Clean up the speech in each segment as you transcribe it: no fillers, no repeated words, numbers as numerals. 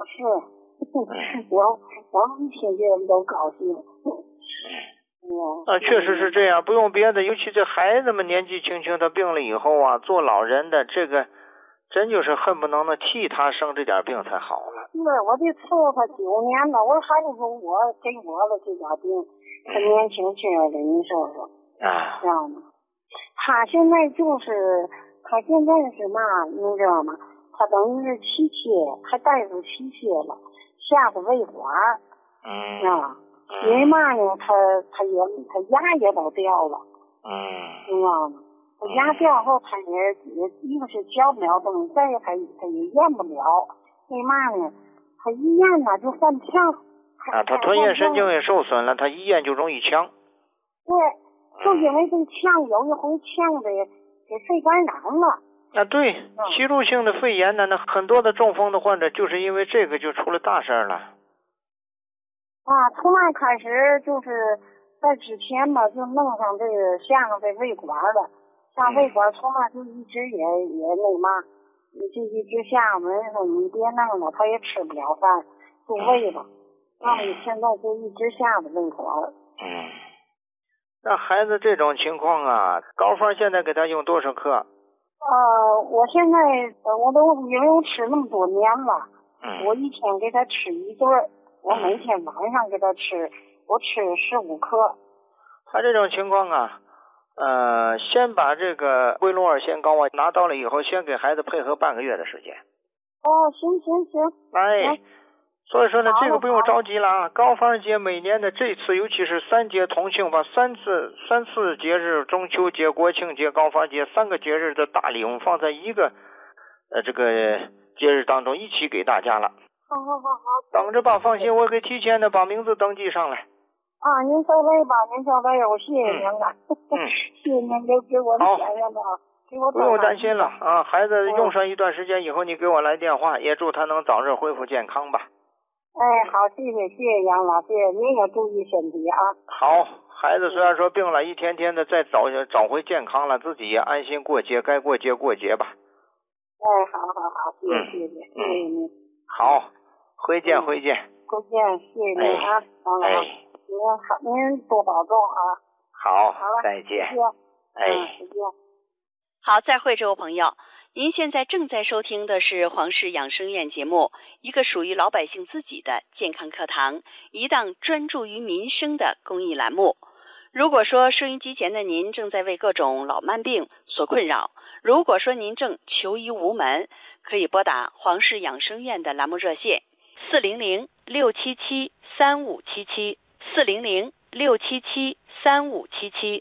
是，我们听见都高兴。 确实是这样，不用别的，尤其这孩子们年纪轻轻，他病了以后啊，做老人的这个真就是恨不能替他生这点病才好了。 是，我得伺候他9年了，我还得说我给我了这点病，他年轻轻的，你说说啊， 知道吗？他现在是嘛，你知道吗？他等于是气切，还带着气切了，下的胃管啊。因为嘛呢，他牙也都掉了，知道吗？他牙掉后，他也一个是嚼不了东西，再一个他也咽不了。为嘛呢？他一咽呢就犯呛。 他吞咽神经也受损了，他一咽就容易呛。 对，就因为这呛，有一回呛的给肺感染了。 对，吸入性的肺炎呢，那很多的中风的患者就是因为这个就出了大事了。 从那开始就是在之前嘛，就弄上这个下上这胃管了，下胃管从那就一直也那嘛，就一直下门说你别弄了，他也吃不了饭，住胃吧。现在就一直下的胃管。 那孩子这种情况啊，高方现在给他用多少克？ 我现在我都因为我吃那么多年了，我一天给他吃1顿。我每天晚上给他吃，我吃15克。 他这种情况啊，先把这个归龙二仙膏啊拿到了以后，先给孩子配合半个月的时间。 行。 所以说呢，这个不用着急了啊。高方节每年的这次，尤其是3节同庆，把三次节日，中秋节、国庆节、高方节3个节日的大礼，我们放在一个这个节日当中一起给大家了。 好。 等着吧，放心，我给提前的把名字登记上来。 您稍微吧，我谢谢您了。谢谢您给我的钱了， 不用担心了啊。孩子用上一段时间以后，你给我来电话，也祝他能早日恢复健康吧。 好，谢谢杨老师，您也注意身体啊。 好，孩子虽然说病了，一天天的再找回健康了，自己也安心过节，该过节过节吧。 好，谢谢您。 好，回见。 谢谢您啊，王老师。您多保重啊。 好，再见。 再见。 好，再会，这位朋友。您现在正在收听的是黄氏养生院节目，一个属于老百姓自己的健康课堂，一档专注于民生的公益栏目。如果说收音机前的您正在为各种老慢病所困扰，如果说您正求医无门，可以拨打黄氏养生院的栏目热线400-677-3577 400-677-3577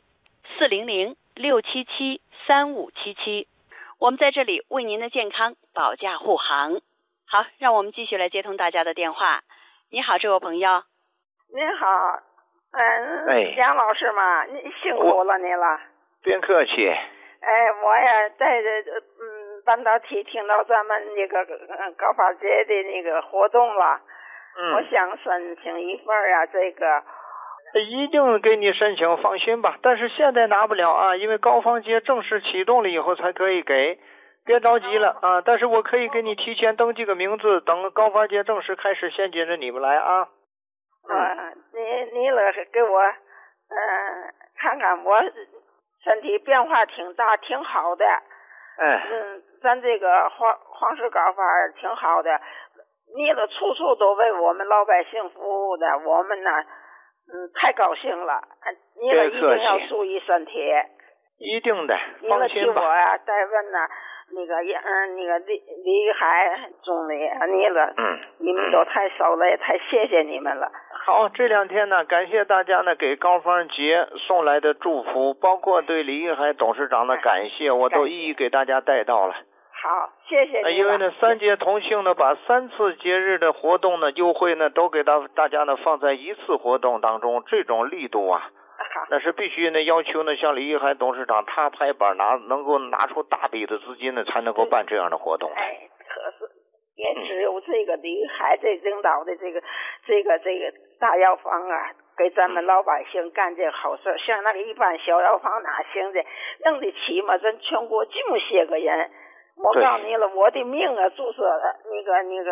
400-677-3577。我们在这里为您的健康保驾护航。好，让我们继续来接通大家的电话。你好，这位朋友。 您好，杨老师嘛，您辛苦了您了。 别客气。 我也在半导体听到咱们那个高发节的那个活动了，我想申请一份这个。 一定给你申请，放心吧。但是现在拿不了啊，因为高方节正式启动了以后才可以给，别着急了啊。但是我可以给你提前登记个名字，等高方节正式开始，先接着你们来啊。 你老是给我看看，我身体变化挺大，挺好的。咱这个黄氏高发挺好的，你了处处都为我们老百姓服务的，我们呢。太高兴了！你了一定要注意身体。 一定的， 放心吧。你了替我再问呢，那个李海总理，你们都太熟了，也太谢谢你们了。 好，这2天呢，感谢大家呢给高方节送来的祝福，包括对李海董事长的感谢，我都一一给大家带到了。 好，谢谢您。 因为呢3节同庆呢，把3次节日的活动呢优惠呢都给大家呢放在一次活动当中，这种力度啊，那是必须呢要求呢像李海董事长他拍板能够拿出大笔的资金呢才能够办这样的活动。 可是也只有这个李海这领导的这个大药房啊，给咱们老百姓干这好事，像那个一般小药房哪行的，弄得起吗？咱全国这么些个人。我告诉你了，我的命啊，注射了那个